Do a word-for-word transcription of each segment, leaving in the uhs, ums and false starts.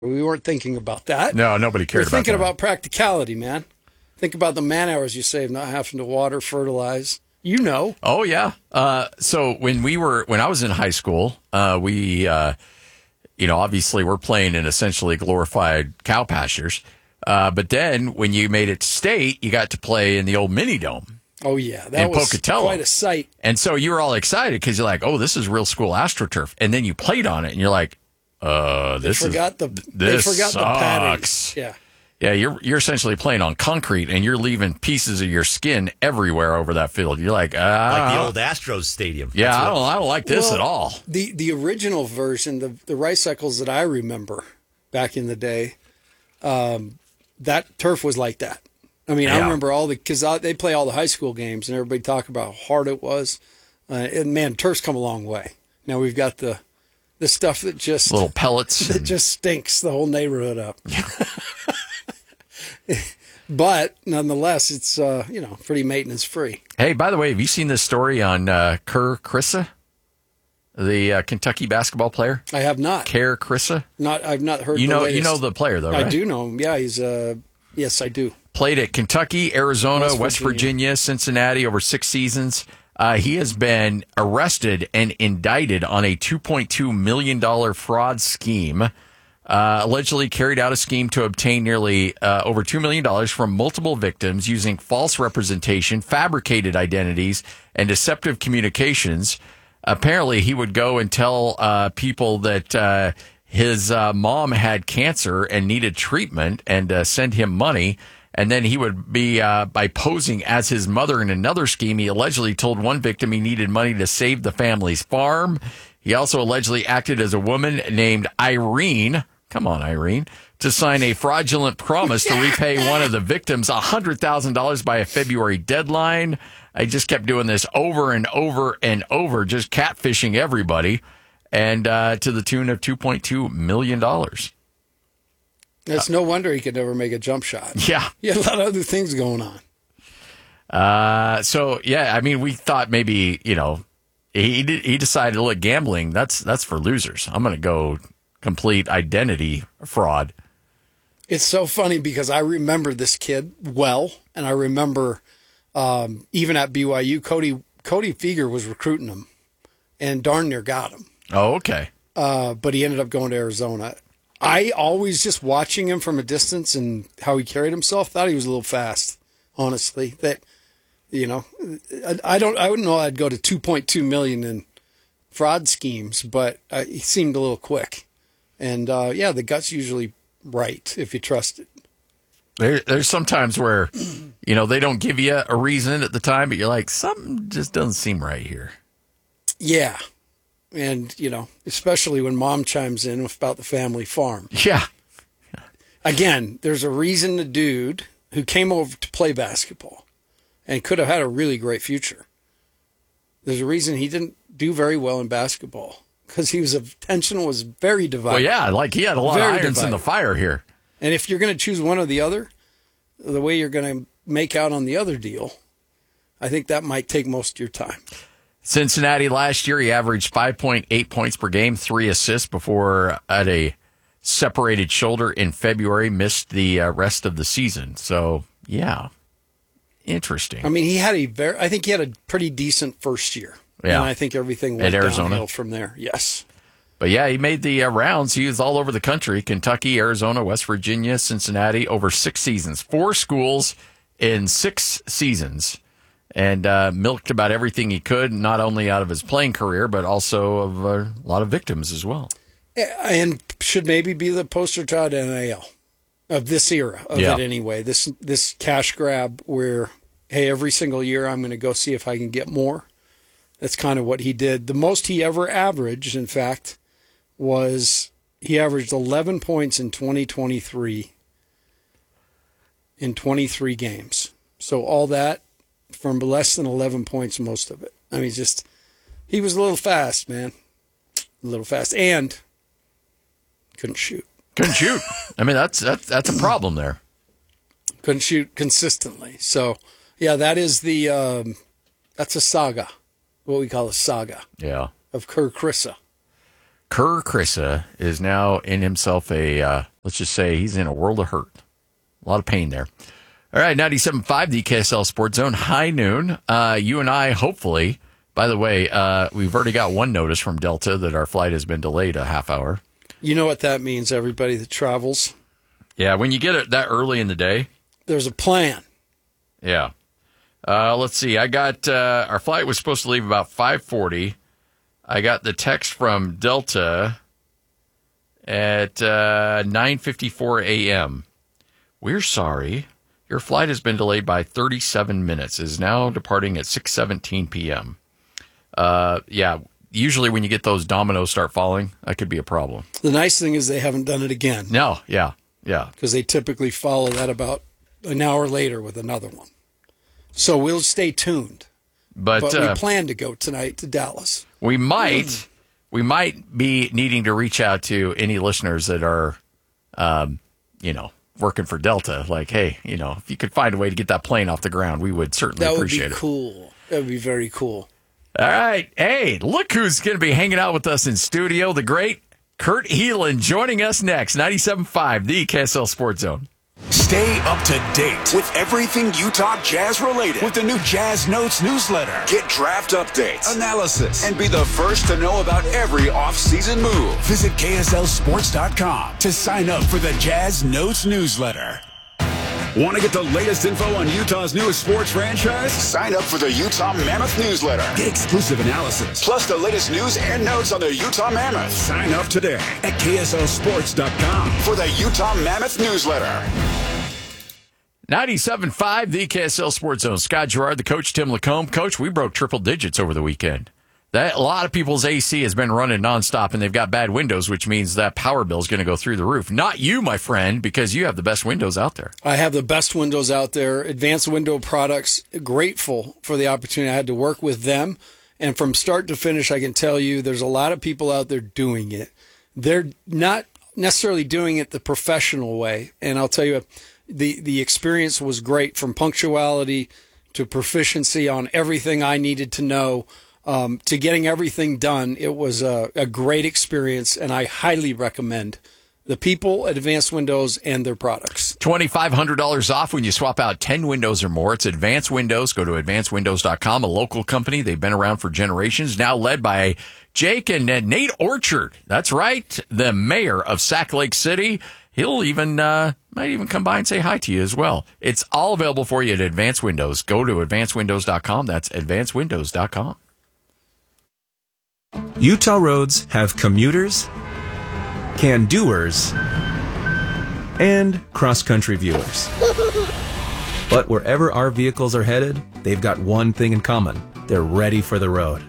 We weren't thinking about that. No, nobody cared We're about thinking that. about practicality, man. Think about the man hours you save not having to water, fertilize. You know. Oh yeah. Uh, so when we were when I was in high school, uh, we uh, you know obviously we're playing in essentially glorified cow pastures. Uh, but then when you made it to state, you got to play in the old mini dome. Oh yeah, that in was Pocatello. Quite a sight. And so you were all excited because you're like, oh, this is real school AstroTurf. And then you played on it, and you're like, uh, this they forgot is the this they forgot sucks. the paddings. Yeah. Yeah, you're you're essentially playing on concrete, and you're leaving pieces of your skin everywhere over that field. You're like, ah, like the old Astros stadium. Yeah, That's I what- don't I don't like this Well, at all. The the original version, the the rice cycles that I remember back in the day, um, that turf was like that. I mean, I Yeah. remember all the because they play all the high school games, and everybody talk about how hard it was. Uh, and man, turf's come a long way. Now we've got the the stuff that just Little pellets. that and- just stinks the whole neighborhood up. But nonetheless, it's uh, you know pretty maintenance free. Hey, by the way, have you seen this story on uh, Kerr Krissa, the uh, Kentucky basketball player? I have not. Kerr Krissa. Not I've not heard. You the know, latest. you know the player though, I right? do know him. Yeah, he's uh yes, I do. Played at Kentucky, Arizona, West West, Virginia. Virginia. Cincinnati over six seasons. Uh, he has been arrested and indicted on a two point two million dollars fraud scheme. Uh, allegedly carried out a scheme to obtain nearly uh, over two million dollars from multiple victims using false representation, fabricated identities, and deceptive communications. Apparently, he would go and tell uh, people that uh, his uh, mom had cancer and needed treatment and uh, send him money. And then he would be, uh, by posing as his mother in another scheme, he allegedly told one victim he needed money to save the family's farm. He also allegedly acted as a woman named Irene. Come on, Irene. To sign a fraudulent promise to repay one of the victims one hundred thousand dollars by a February deadline. I just kept doing this over and over and over, just catfishing everybody, and uh, to the tune of two point two million dollars. It's no wonder he could never make a jump shot. Yeah. He had a lot of other things going on. Uh, so, yeah, I mean, we thought maybe, you know, he did, he decided, look, gambling, that's that's for losers. I'm going to go complete identity fraud. It's so funny because I remember this kid well, and I remember um, even at B Y U, Cody Cody Feger was recruiting him, and darn near got him. Oh, okay. Uh, but he ended up going to Arizona. I always just watching him from a distance and how he carried himself, thought he was a little fast. Honestly, that you know, I, I don't, I wouldn't know I'd go to two point two million in fraud schemes, but uh, he seemed a little quick. And uh, yeah, the gut's usually right if you trust it. There, there's sometimes where, you know, they don't give you a reason at the time, but you're like, something just doesn't seem right here. Yeah. And, you know, especially when mom chimes in about the family farm. Yeah. Again, there's a reason the dude who came over to play basketball and could have had a really great future. There's a reason he didn't do very well in basketball because he was attention was very divided. Well, yeah, like he had a lot Very of irons in divided. the fire here. And if you're going to choose one or the other, the way you're going to make out on the other deal, I think that might take most of your time. Cincinnati last year, he averaged five point eight points per game, three assists before at a separated shoulder in February, missed the uh, rest of the season. So, yeah, interesting. I mean, he had a very, I think he had a pretty decent first year. Yeah. And I think everything went At Arizona? downhill from there. Yes. But yeah, he made the uh, rounds. He was all over the country: Kentucky, Arizona, West Virginia, Cincinnati, over six seasons, four schools in six seasons, and uh, milked about everything he could, not only out of his playing career, but also of uh, a lot of victims as well. And should maybe be the poster child N I L of this era of Yeah. it anyway. This this cash grab where, hey, every single year I'm going to go see if I can get more. That's kind of what he did. The most he ever averaged, in fact, was he averaged eleven points in twenty twenty-three in twenty-three games. So all that from less than eleven points, most of it. I mean, just he was a little fast, man. A little fast. And couldn't shoot. Couldn't shoot. I mean, that's that's that's a problem there. Couldn't shoot consistently. So, yeah, that is the um, that's a saga, what we call a saga Yeah. of Kerr Krissa. Kerr Krissa is now in himself a uh, let's just say he's in a world of hurt. A lot of pain there. All right, ninety-seven point five, the K S L Sports Zone, high noon. Uh, you and I, hopefully, by the way, uh, we've already got one notice from Delta that our flight has been delayed a half hour. You know what that means, everybody that travels? Yeah, when you get it that early in the day. There's a plan. Yeah. Uh, let's see. I got, uh, our flight was supposed to leave about five forty. I got the text from Delta at uh, nine fifty-four a.m. We're sorry. Your flight has been delayed by thirty-seven minutes. It is now departing at six seventeen p.m. Uh, yeah, usually when you get those dominoes start falling, that could be a problem. The nice thing is they haven't done it again. No, yeah, yeah. Because they typically follow that about an hour later with another one. So we'll stay tuned. But, but uh, we plan to go tonight to Dallas. We might, we might be needing to reach out to any listeners that are, um, you know, working for Delta. Like, hey, you know, if you could find a way to get that plane off the ground, we would certainly that would appreciate be it. Cool. That would be very cool. All right. Hey, look who's going to be hanging out with us in studio. The great Kurt Helin joining us next. ninety-seven point five, the K S L Sports Zone. Stay up to date with everything Utah Jazz related with the new Jazz Notes newsletter. Get draft updates, analysis, and be the first to know about every offseason move. Visit K S L sports dot com to sign up for the Jazz Notes newsletter. Want to get the latest info on Utah's newest sports franchise? Sign up for the Utah Mammoth newsletter. Get exclusive analysis, plus the latest news and notes on the Utah Mammoth. Sign up today at K S L sports dot com for the Utah Mammoth newsletter. ninety-seven point five, the K S L Sports Zone. Scott Gerard, the coach, Tim Lacombe. Coach, we broke triple digits over the weekend. That, a lot of people's A C has been running nonstop, and they've got bad windows, which means that power bill is going to go through the roof. Not you, my friend, because you have the best windows out there. I have the best windows out there. Advanced Window Products, grateful for the opportunity I had to work with them. And from start to finish, I can tell you there's a lot of people out there doing it. They're not necessarily doing it the professional way. And I'll tell you, the, the experience was great, from punctuality to proficiency on everything I needed to know. Um, to getting everything done. It was a, a great experience, and I highly recommend the people at Advanced Windows and their products. twenty-five hundred dollars off when you swap out ten windows or more. It's Advanced Windows. Go to advanced windows dot com, a local company. They've been around for generations, now led by Jake and Nate Orchard. That's right, the mayor of Sac Lake City. He'll even, uh, might even come by and say hi to you as well. It's all available for you at Advanced Windows. Go to advanced windows dot com. That's advanced windows dot com. Utah roads have commuters, can-doers, and cross-country viewers. But wherever our vehicles are headed, they've got one thing in common. They're ready for the road.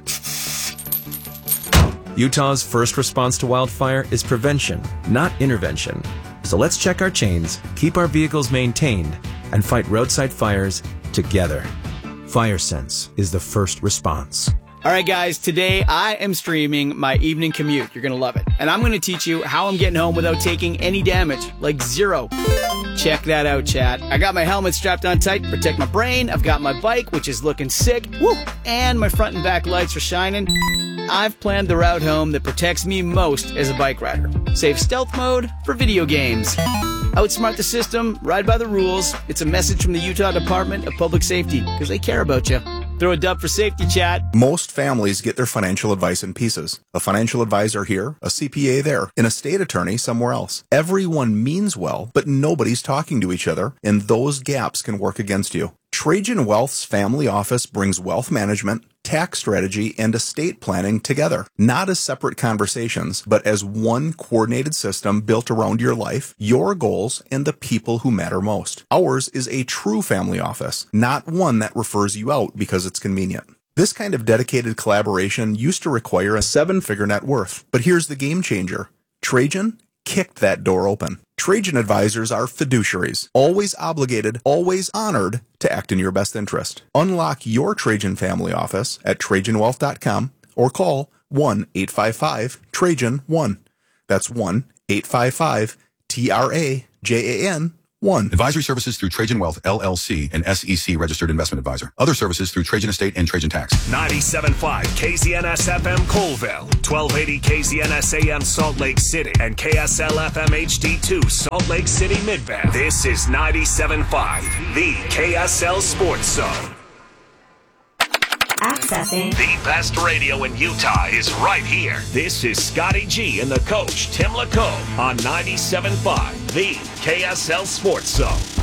Utah's first response to wildfire is prevention, not intervention. So let's check our chains, keep our vehicles maintained, and fight roadside fires together. FireSense is the first response. All right, guys, today I am streaming my evening commute. You're going to love it. And I'm going to teach you how I'm getting home without taking any damage, like zero. Check that out, chat. I got my helmet strapped on tight to protect my brain. I've got my bike, which is looking sick. Woo! And my front and back lights are shining. I've planned the route home that protects me most as a bike rider. Save stealth mode for video games. Outsmart the system, ride by the rules. It's a message from the Utah Department of Public Safety, because they care about you. Throw a dub for safety, chat. Most families get their financial advice in pieces. A financial advisor here, a C P A there, an estate attorney somewhere else. Everyone means well, but nobody's talking to each other, and those gaps can work against you. Trajan Wealth's family office brings wealth management, tax strategy, and estate planning together, not as separate conversations, but as one coordinated system built around your life, your goals, and the people who matter most. Ours is a true family office, not one that refers you out because it's convenient. This kind of dedicated collaboration used to require a seven-figure net worth, but here's the game changer. Trajan kicked that door open. Trajan advisors are fiduciaries, always obligated, always honored to act in your best interest. Unlock your Trajan family office at trajan wealth dot com or call one eight five five Trajan one. That's one eight five five T R A J A N one. Advisory services through Trajan Wealth, L L C, an S E C registered investment advisor. Other services through Trajan Estate and Trajan Tax. ninety-seven point five K Z N S F M Colville, twelve eighty K Z N S A M Salt Lake City, and K S L F M H D two Salt Lake City Midvale. This is ninety-seven point five, the K S L Sports Zone. Accessing the best radio in Utah is right here. This is Scotty G and the coach, Tim Lacombe, on ninety-seven point five, the K S L Sports Zone.